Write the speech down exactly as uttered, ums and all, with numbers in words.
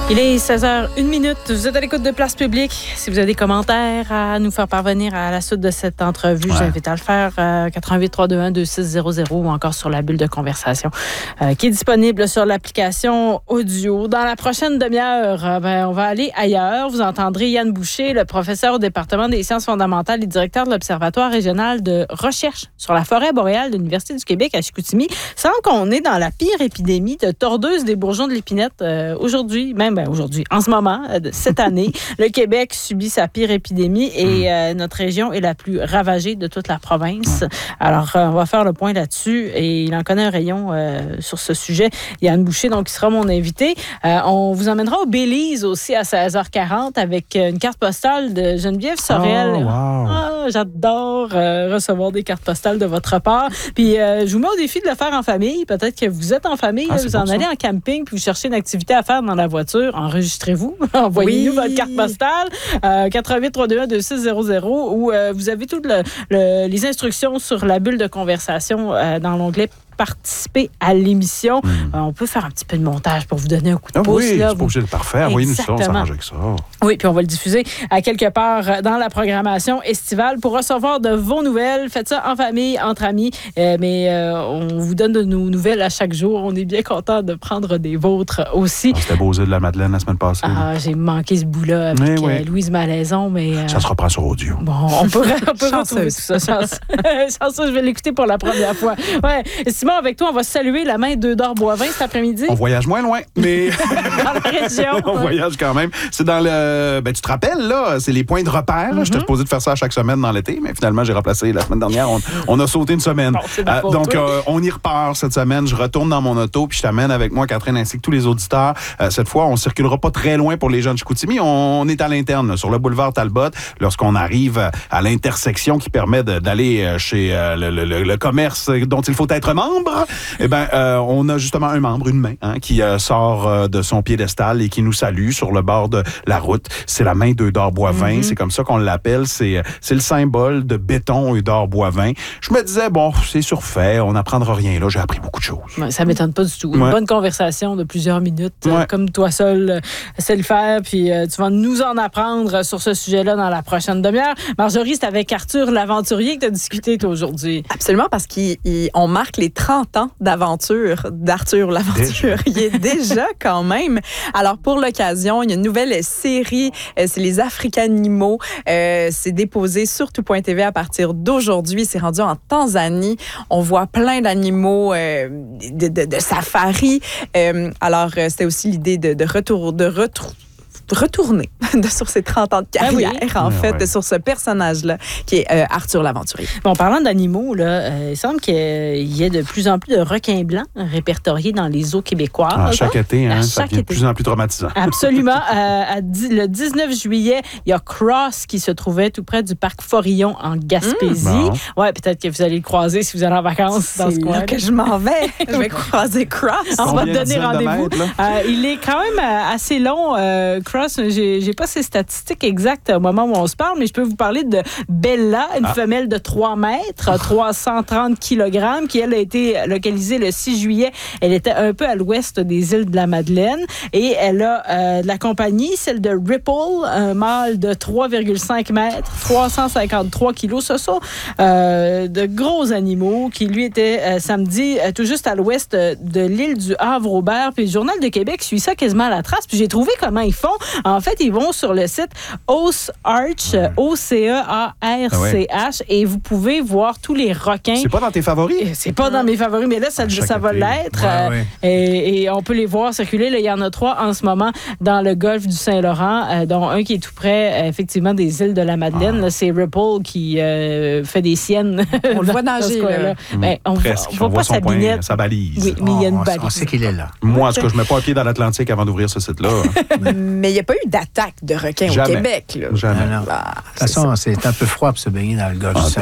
Il est seize heures une minute. Vous êtes à l'écoute de Place Publique. Si vous avez des commentaires à nous faire parvenir à la suite de cette entrevue, ouais. je vous invite à le faire. Euh, quatre un huit trois deux un deux six zéro zéro ou encore sur la bulle de conversation euh, qui est disponible sur l'application audio. Dans la prochaine demi-heure, euh, ben, on va aller ailleurs. Vous entendrez Yann Boucher, le professeur au département des sciences fondamentales et directeur de l'Observatoire régional de recherche sur la forêt boréale de l'Université du Québec à Chicoutimi. Il semble qu'on est dans la pire épidémie de tordeuse des bourgeons de l'épinette euh, aujourd'hui, même ben, aujourd'hui, en ce moment, euh, cette année. Le Québec subit sa pire épidémie et euh, notre région est la plus ravagée de toute la province. Alors, euh, on va faire le point là-dessus et il en connaît un rayon euh, sur ce sujet. Yann Boucher, donc, qui sera mon invité. Euh, on vous emmènera au Belize aussi à seize heures quarante avec une carte postale de Geneviève Sorel. Oh, wow. Ah, j'adore euh, recevoir des cartes postales de votre part. Puis, euh, je vous mets au défi de le faire en famille. Peut-être que vous êtes en famille, ah, là, vous en allez en camping puis vous cherchez une activité à faire dans la voiture. Enregistrez-vous. Envoyez-nous oui. votre carte postale. Euh, quatre un huit trois deux un deux six zéro zéro où euh, vous avez toutes le, le, les instructions sur la bulle de conversation euh, dans l'onglet participer à l'émission. Mmh. Euh, on peut faire un petit peu de montage pour vous donner un coup de ah pouce. Oui, là, c'est pas obligé de le parfaire. Envoyez-nous ça, on s'arrange avec ça. Oui, puis on va le diffuser à quelque part dans la programmation estivale pour recevoir de vos nouvelles. Faites ça en famille, entre amis, euh, mais euh, on vous donne de nos nouvelles à chaque jour. On est bien content de prendre des vôtres aussi. Ah, c'était beau de la Madeleine la semaine passée. Ah, j'ai manqué ce bout-là avec mais oui. euh, Louise Malaison, mais... Euh... Ça se reprend sur audio. Bon, on peut, on peut retrouver tout ça. Chance. Chance, je vais l'écouter pour la première fois. Ouais. Simon, avec toi, on va saluer la main d'Eudore Boivin cet après-midi. On voyage moins loin, mais... dans la région. on voyage quand même. C'est dans le... Ben, tu te rappelles, là, c'est les points de repère. Mm-hmm. J'étais supposé de faire ça chaque semaine dans l'été, mais finalement, j'ai remplacé la semaine dernière. On, on a sauté une semaine. Bon, euh, donc, euh, on y repart cette semaine. Je retourne dans mon auto, puis je t'amène avec moi, Catherine, ainsi que tous les auditeurs. Euh, cette fois, on circulera pas très loin pour les gens de Chicoutimi. On est à l'interne, là, sur le boulevard Talbot, lorsqu'on arrive à l'intersection qui permet de, d'aller chez euh, le, le, le commerce dont il faut être membre. Eh bien, euh, on a justement un membre, une main, hein, qui euh, sort euh, de son piédestal et qui nous salue sur le bord de la route. C'est la main d'Eudore Boivin. Mm-hmm. C'est comme ça qu'on l'appelle. C'est, c'est le symbole de béton Eudore Boivin. Je me disais, bon, c'est surfait, on n'apprendra rien là. J'ai appris beaucoup de choses. Ouais, ça ne m'étonne pas du tout. Une ouais. bonne conversation de plusieurs minutes, ouais. euh, comme toi seul euh, sais le faire. Puis euh, tu vas nous en apprendre sur ce sujet-là dans la prochaine demi-heure. Marjorie, c'est avec Arthur l'aventurier que tu as discuté toi aujourd'hui. Absolument, parce qu'on marque les trente ans d'aventure d'Arthur l'aventure. Il est déjà quand même. Alors, pour l'occasion, il y a une nouvelle série, euh, c'est les Africanimaux. Euh, c'est déposé sur tout point t v à partir d'aujourd'hui. C'est rendu en Tanzanie. On voit plein d'animaux euh, de, de, de safari. Euh, alors, euh, c'était aussi l'idée de, de retour, de retour. retourner sur ses trente ans de carrière, ah oui. en ouais, fait, ouais. sur ce personnage-là, qui est euh, Arthur l'aventurier. Bon, parlant d'animaux, là, euh, il semble qu'il y ait de plus en plus de requins blancs répertoriés dans les eaux québécoises. Ah, chaque été, hein, ça devient de plus en plus traumatisant. Absolument. euh, à di- le dix-neuf juillet, il y a Cross qui se trouvait tout près du parc Forillon en Gaspésie. Mmh, bon. Ouais, peut-être que vous allez le croiser si vous allez en vacances C'est dans ce coin. C'est là que je m'en vais. Je vais croiser Cross. On va te donner rendez-vous. Euh, il est quand même assez long, euh, Cross. J'ai, j'ai pas ces statistiques exactes au moment où on se parle, mais je peux vous parler de Bella, une ah. femelle de trois mètres, trois cent trente kilogrammes, qui, elle, a été localisée le six juillet. Elle était un peu à l'ouest des îles de la Madeleine et elle a euh, de la compagnie, celle de Ripple, un mâle de trois virgule cinq mètres, trois cent cinquante-trois kilos. Ce sont euh, de gros animaux qui, lui, étaient euh, samedi euh, tout juste à l'ouest de l'île du Havre-Aubert. Puis le Journal de Québec suit ça quasiment à la trace. Puis j'ai trouvé comment ils font. En fait, ils vont sur le site Ocearch, O C E A R C H, ah ouais. et vous pouvez voir tous les requins. C'est pas dans tes favoris? C'est pas dans mes favoris, mais là, ça, ça va l'être. Ouais, ouais. Et, et on peut les voir circuler. Là, il y en a trois en ce moment dans le golfe du Saint-Laurent, euh, dont un qui est tout près, euh, effectivement, des îles de la Madeleine. Ah. Là, c'est Ripple qui euh, fait des siennes. On le voit nager, là. Ben, on voit, on voit on pas sa binette. Sa balise. Oui, mais il y a une balise. On sait qu'il est là. Moi, en tout cas, je mets pas un pied dans l'Atlantique avant d'ouvrir ce site-là. Mais il n'y a pas eu d'attaque de requins Jamais. au Québec. Là. Jamais. Non, non. Bah, de toute façon, c'est un peu froid pour se baigner dans le golfe du Saint-Laurent.